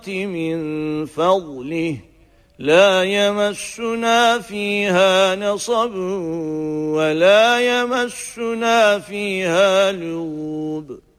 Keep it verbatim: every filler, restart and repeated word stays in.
من فضله لا يمسنا فيها نصب ولا يمسنا فيها لغوب